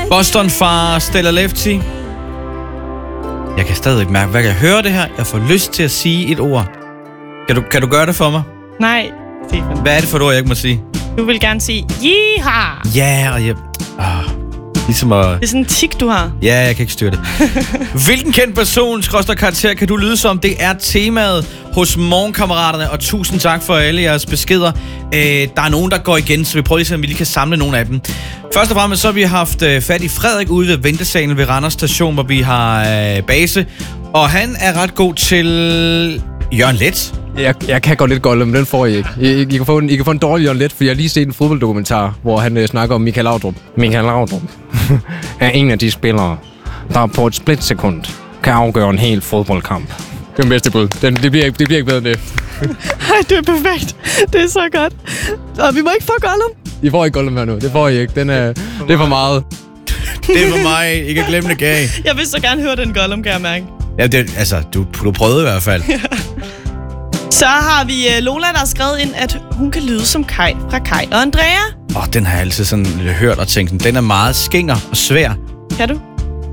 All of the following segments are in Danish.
Boston fra Stella Lefty. Jeg kan stadig mærke, hvad jeg hører det her. Jeg får lyst til at sige et ord. Kan du gøre det for mig? Nej, Stefan. Hvad er det for et ord, jeg ikke må sige? Du vil gerne sige, yeehaw! Ja, og jeg... Ligesom at... Det er sådan en tik, du har. Ja, jeg kan ikke styre det. Hvilken kendt person, karakter, kan du lyde som? Det er temaet hos Morgenkammeraterne, og tusind tak for alle jeres beskeder. Der er nogen, der går igen, så vi prøver lige, om vi lige kan samle nogle af dem. Først og fremmest så har vi haft fat i Frederik ude ved ventesalen ved Randers Station, hvor vi har base. Og han er ret god til Jørgen Leth. Jeg kan godt lidt Gollum, den får I ikke. I kan få en dårlig Jørgen Leth, for jeg har lige set en fodbolddokumentar, hvor han snakker om Michael Laudrup. Michael Laudrup er en af de spillere, der på et splitsekund kan afgøre en hel fodboldkamp. Det er bedste bud. Det bliver ikke bedre end det. Ej, det er perfekt. Det er så godt. Og vi må ikke få Gollum. I får ikke Gollum her nu. Det får I ikke. Det er for meget. Det er for mig. I kan glemme det gav. Jeg vil så gerne høre den Gollum, kan jeg mærke. Ja, du prøvede i hvert fald. Så har vi Lola, der har skrevet ind, at hun kan lyde som Kai fra Kai og Andrea. Den har jeg altid sådan hørt og tænkt, den er meget skinger og svær. Kan du?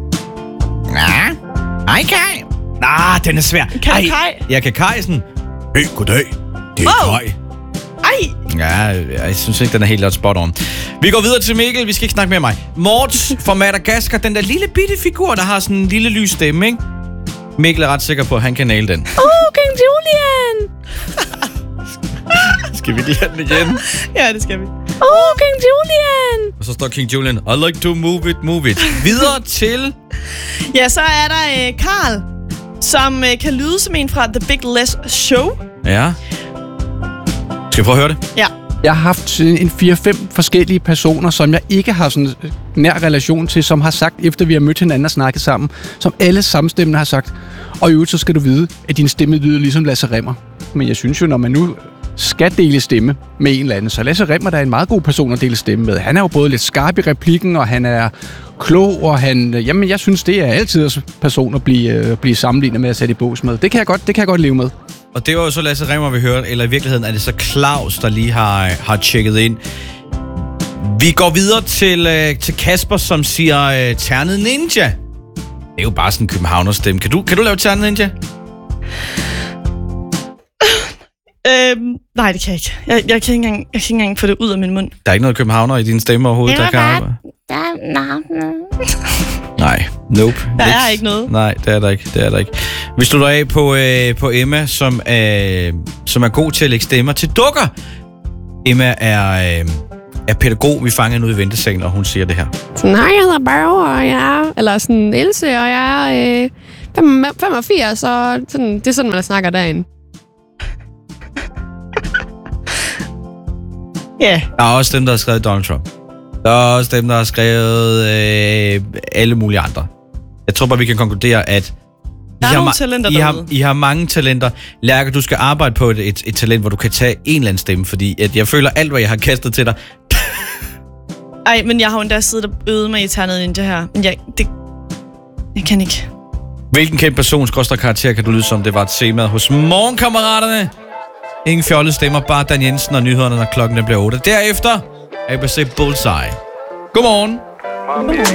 Hej Kai. Den er svær. Kan du Kai? Jeg kan Kai sådan. Hey, goddag. Det er Kai. Ej! Ja, jeg synes ikke, den er helt spot on. Vi går videre til Mikkel. Vi skal ikke snakke med mig. Mort fra Madagaskar. Den der lille bitte figur, der har sådan en lille lys stemme, ikke? Mikkel er ret sikker på, at han kan naile den. King Julian! Skal vi lige have den igen? Ja, det skal vi. King Julian! Og så står King Julian. I like to move it. Videre til... Ja, så er der Karl, som kan lyde som en fra The Big Les Show. Ja. Skal vi prøve at høre det? Ja. Jeg har haft en 4-5 forskellige personer, som jeg ikke har sådan en nær relation til, som har sagt, efter vi har mødt hinanden og snakket sammen, som alle samstemmende har sagt, og i øvrigt så skal du vide, at din stemme lyder ligesom Lasse Rimmer. Men jeg synes jo, når man nu skal dele stemme med en eller anden, så Lasse Rimmer, der er en meget god person at dele stemme med. Han er jo både lidt skarp i replikken, og han er klog, og jeg synes, det er altid person at blive sammenlignet med at sætte i bås med. Det kan jeg godt leve med. Og det var jo så Lasse Rimmer, vi hørte, eller i virkeligheden er det så Claus, der lige har tjekket ind. Vi går videre til Kasper, som siger Ternet Ninja. Det er jo bare sådan en københavnerstemme. Kan du lave Ternet Ninja? Nej, det kan jeg ikke. Jeg kan ikke engang få det ud af min mund. Der er ikke noget københavner i din stemme overhovedet, der kan arbejde? Nej, nope. Der er ikke noget. Nej, det er der ikke. Vi slutter af på Emma, som er god til at lægge stemmer til dukker. Emma er pædagog, vi fanger nu i ventesalen, og hun siger det her. Sådan, hej, jeg hedder Børge, og jeg er, eller sådan Else, og jeg er 85, og sådan, det er sådan, man snakker derinde. Ja. Der er også dem, der har skrevet Donald Trump. Der er også dem, der har skrevet alle mulige andre. Jeg tror bare, vi kan konkludere, at I har mange talenter. Lærke, du skal arbejde på et talent, hvor du kan tage en eller anden stemme, fordi at jeg føler alt, hvad jeg har kastet til dig. Ej, men jeg har jo endda siddet og øvet mig i Ternet Ninja her. Men jeg kan ikke. Hvilken kendt persons karakter kan du lyde som? Det var et tema hos Morgenkammeraterne. Ingen fjollede stemmer, bare Dan Jensen og nyhederne, når klokken bliver 8. Derefter ABC Bullseye. Godmorgen.